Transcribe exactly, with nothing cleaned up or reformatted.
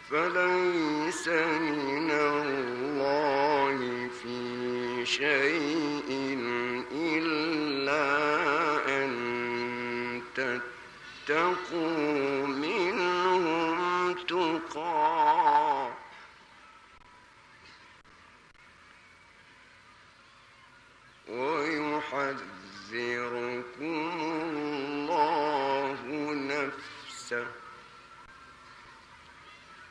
فليس من الله في شيء إلا أن تتقوا منهم تقى ويحذركم